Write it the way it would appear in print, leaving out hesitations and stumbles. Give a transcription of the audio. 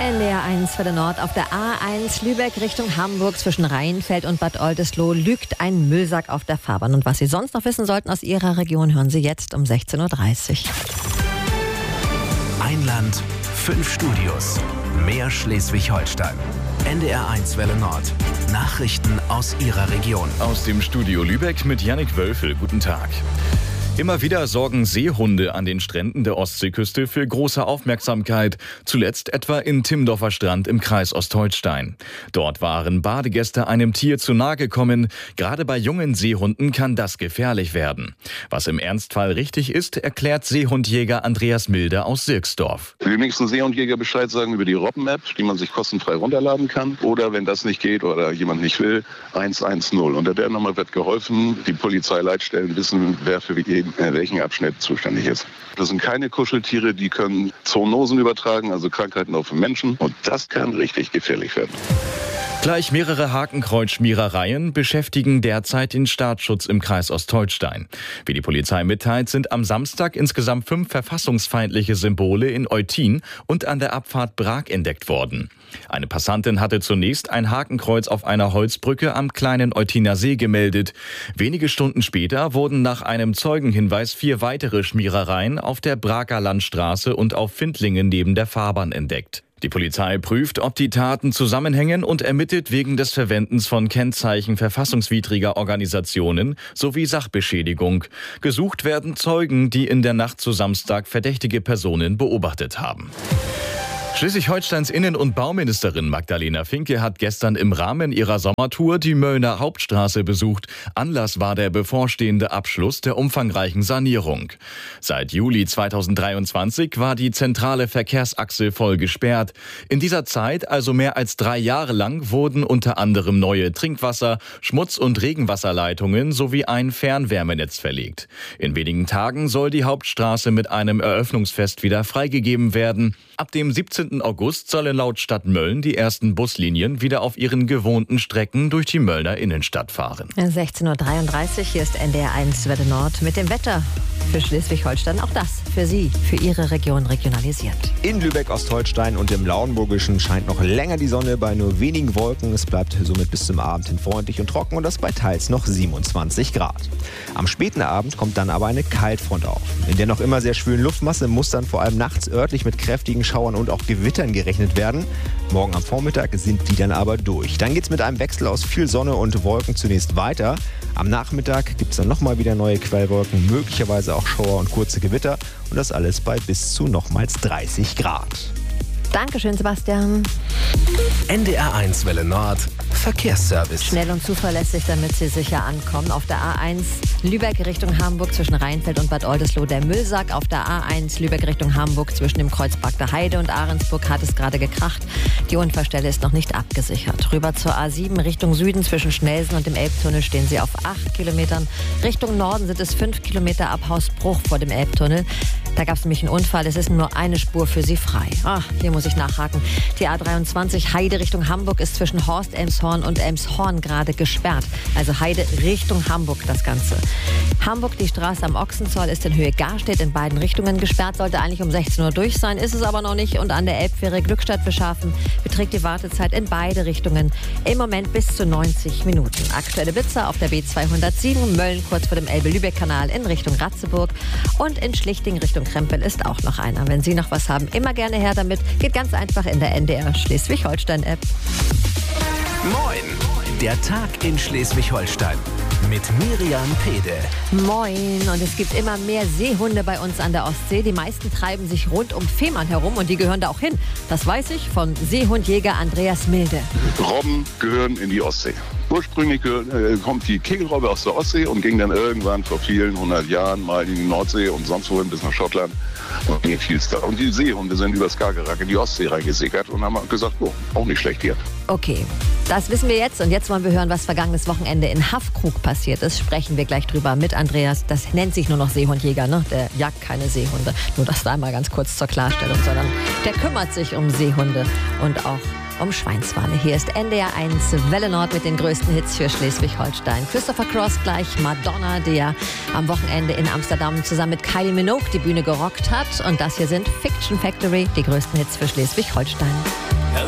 NDR 1 für den Nord. Auf der A1 Lübeck Richtung Hamburg zwischen Rheinfeld und Bad Oldesloe lügt ein Müllsack auf der Fahrbahn. Und was Sie sonst noch wissen sollten aus Ihrer Region, hören Sie jetzt um 16.30 Uhr. Ein Land, 5 Studios. Mehr Schleswig-Holstein. NDR 1 Welle Nord. Nachrichten aus Ihrer Region. Aus dem Studio Lübeck mit Jannik Wölfel. Guten Tag. Immer wieder sorgen Seehunde an den Stränden der Ostseeküste für große Aufmerksamkeit. Zuletzt etwa in Timmendorfer Strand im Kreis Ostholstein. Dort waren Badegäste einem Tier zu nahe gekommen. Gerade bei jungen Seehunden kann das gefährlich werden. Was im Ernstfall richtig ist, erklärt Seehundjäger Andreas Milde aus Sirksdorf. Die nächsten Seehundjäger Bescheid sagen über die Robben-App, die man sich kostenfrei runterladen kann. Oder wenn das nicht geht oder jemand nicht will, 110. Unter der Nummer wird geholfen. Die Polizeileitstellen wissen, wer für welchen Abschnitt zuständig ist. Das sind keine Kuscheltiere, die können Zoonosen übertragen, also Krankheiten auf den Menschen. Und das kann richtig gefährlich werden. Gleich mehrere Hakenkreuzschmierereien beschäftigen derzeit den Staatsschutz im Kreis Ostholstein. Wie die Polizei mitteilt, sind am Samstag insgesamt 5 verfassungsfeindliche Symbole in Eutin und an der Abfahrt Brag entdeckt worden. Eine Passantin hatte zunächst ein Hakenkreuz auf einer Holzbrücke am kleinen Eutiner See gemeldet. Wenige Stunden später wurden nach einem Zeugenhinweis 4 weitere Schmierereien auf der Braker Landstraße und auf Findlingen neben der Fahrbahn entdeckt. Die Polizei prüft, ob die Taten zusammenhängen und ermittelt wegen des Verwendens von Kennzeichen verfassungswidriger Organisationen sowie Sachbeschädigung. Gesucht werden Zeugen, die in der Nacht zu Samstag verdächtige Personen beobachtet haben. Schleswig-Holsteins Innen- und Bauministerin Magdalena Finke hat gestern im Rahmen ihrer Sommertour die Möllner Hauptstraße besucht. Anlass war der bevorstehende Abschluss der umfangreichen Sanierung. Seit Juli 2023 war die zentrale Verkehrsachse voll gesperrt. In dieser Zeit, also mehr als 3 Jahre lang, wurden unter anderem neue Trinkwasser-, Schmutz- und Regenwasserleitungen sowie ein Fernwärmenetz verlegt. In wenigen Tagen soll die Hauptstraße mit einem Eröffnungsfest wieder freigegeben werden. Ab dem 17. August sollen laut Stadt Mölln die ersten Buslinien wieder auf ihren gewohnten Strecken durch die Möllner Innenstadt fahren. 16.33 Uhr, hier ist NDR 1 Welle Nord mit dem Wetter für Schleswig-Holstein. Auch das für Sie, für Ihre Region regionalisiert. In Lübeck, Ostholstein und im Lauenburgischen scheint noch länger die Sonne bei nur wenigen Wolken. Es bleibt somit bis zum Abend hin freundlich und trocken und das bei teils noch 27 Grad. Am späten Abend kommt dann aber eine Kaltfront auf. In der noch immer sehr schwülen Luftmasse muss dann vor allem nachts örtlich mit kräftigen Schauern und auch Gewittern gerechnet werden. Morgen am Vormittag sind die dann aber durch. Dann geht's mit einem Wechsel aus viel Sonne und Wolken zunächst weiter. Am Nachmittag gibt's dann nochmal wieder neue Quellwolken, möglicherweise auch Schauer und kurze Gewitter. Und das alles bei bis zu nochmals 30 Grad. Dankeschön, Sebastian. NDR 1 Welle Nord. Verkehrsservice. Schnell und zuverlässig, damit Sie sicher ankommen. Auf der A1 Lübeck Richtung Hamburg zwischen Rheinfeld und Bad Oldesloe der Müllsack. Auf der A1 Lübeck Richtung Hamburg zwischen dem Kreuzberg der Heide und Ahrensburg hat es gerade gekracht. Die Unfallstelle ist noch nicht abgesichert. Rüber zur A7 Richtung Süden zwischen Schnelsen und dem Elbtunnel stehen Sie auf 8 Kilometern. Richtung Norden sind es 5 Kilometer ab Hausbruch vor dem Elbtunnel. Da gab es nämlich einen Unfall. Es ist nur eine Spur für Sie frei. Hier muss ich nachhaken. Die A23 Heide Richtung Hamburg ist zwischen Horst, Elmshorn und Elmshorn gerade gesperrt. Also Heide Richtung Hamburg das Ganze. Hamburg, die Straße am Ochsenzoll ist in Höhe Garstedt in beiden Richtungen gesperrt. Sollte eigentlich um 16 Uhr durch sein, ist es aber noch nicht. Und an der Elbfähre Glückstadt-Beschafen beträgt die Wartezeit in beide Richtungen im Moment bis zu 90 Minuten. Aktuelle Blitzer auf der B207 Mölln kurz vor dem Elbe-Lübeck-Kanal in Richtung Ratzeburg und in Schlichting Richtung Krempel ist auch noch einer. Wenn Sie noch was haben, immer gerne her damit. Geht ganz einfach in der NDR Schleswig-Holstein-App. Moin, der Tag in Schleswig-Holstein mit Miriam Pede. Moin, und es gibt immer mehr Seehunde bei uns an der Ostsee. Die meisten treiben sich rund um Fehmarn herum und die gehören da auch hin. Das weiß ich von Seehundjäger Andreas Milde. Robben gehören in die Ostsee. Ursprünglich kommt die Kegelrobbe aus der Ostsee und ging dann irgendwann vor vielen 100 Jahren mal in die Nordsee und sonst wohin bis nach Schottland. Und mir fiel's da. Und die Seehunde sind über Skagerrak in die Ostsee reingesickert und haben gesagt, auch nicht schlecht hier. Okay, das wissen wir jetzt. Und jetzt wollen wir hören, was vergangenes Wochenende in Haffkrug passiert ist. Sprechen wir gleich drüber mit Andreas. Das nennt sich nur noch Seehundjäger, ne? Der jagt keine Seehunde. Nur das da einmal ganz kurz zur Klarstellung. Sondern der kümmert sich um Seehunde und auch um Schweinswale. Hier ist NDR 1 Welle Nord mit den größten Hits für Schleswig-Holstein. Christopher Cross gleich Madonna, der am Wochenende in Amsterdam zusammen mit Kylie Minogue die Bühne gerockt hat. Und das hier sind Fiction Factory, die größten Hits für Schleswig-Holstein.